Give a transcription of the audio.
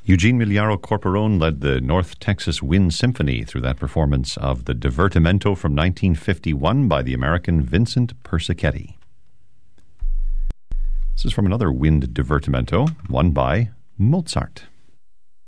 Eugene Miliaro Corporone led the North Texas Wind Symphony through that performance of the Divertimento from 1951 by the American Vincent Persichetti. This is from another wind divertimento, one by Mozart.